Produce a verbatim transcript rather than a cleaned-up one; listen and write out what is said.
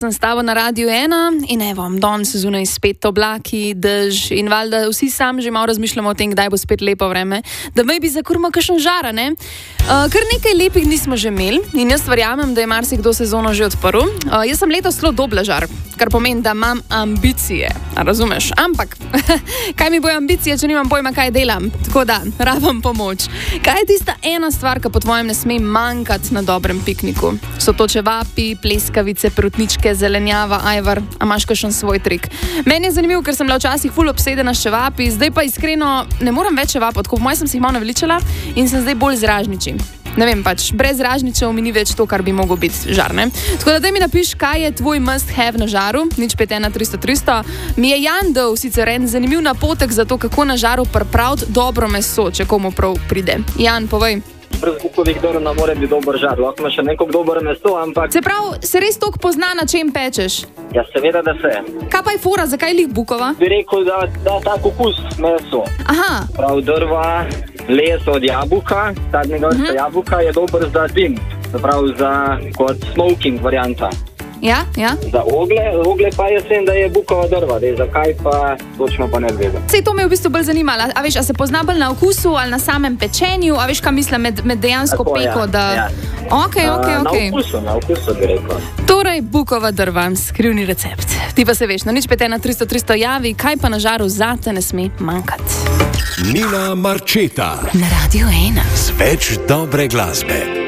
Sem stava na Radiu ena in evo, danes zunaj spet oblaki, dež in valjda vsi sami že malo razmišljamo o tem, kdaj bo spet lepo vreme, da me bi zakurma kakšen žara, ne? Uh, kar nekaj lepih dni smo že imeli in jaz verjamem, da je marsikdo sezono že odprl. Uh, jaz sem letos zelo dobla žar, kar pomeni, da imam ambicije, a razumeš? Ampak, kaj mi bojo ambicije, če nimam pojma, kaj delam? Tako da, rabam pomoč. Kaj je tista ena stvar, ki po tvojem ne sme manjkati na dobrem pikniku? So to čevapi, pleskavice, prutničke, zelenjava, ajvar, a imaš kakšen svoj trik? Meni je zanimivo, ker sem bila včasih ful obsedena s čevapi, zdaj pa iskreno ne morem več čevapov, tako po mojem sem si jih malo naveličala in sem zdaj bolj z ražniči. Ne vem, pač brez ražničev mi ni več to, kar bi moglo biti žar, ne? Tako da daj mi napiš, kaj je tvoj must have na žaru, nič pet ena tristo tristo. Mi je Jan dal sicer en zanimiv napotek za to, kako na žaru pripraviti dobro meso, če komu prav pride. Jan, povej. Brez bukovih drv ne more biti dober žar, lahko ima še neko dobro meso, ampak... Se pravi, se res toliko pozna, na čem pečeš? Ja, seveda, da se. Kaj pa je fora, zakaj lih bukova? Bi rekel, da da tak okus meso. Aha. Prav drva, les od jabuka, sadnega vrsta uh-huh. jabuka je dober za dim, prav za kot smoking varianta. Ja, ja. Za ogle, ogle pa je sem, da je bukova drva, dej, zakaj pa točno pa ne zvedem. Sej to me je v bistvu bolj zanimalo, a veš, a se pozna bolj na okusu ali na samem pečenju, a veš, kaj mislim med, med dejansko Tako, peko, ja, da... Ja. Ok, ok, ok. Na okusu, na okusu bi rekel. Torej, bukova drva, skrivni recept. Ti pa se veš, na nič pet ena tristo tristo javi, kaj pa na žaru zate ne sme manjkati. Nina Marčeta na Radiu ena. Z več dobre glasbe.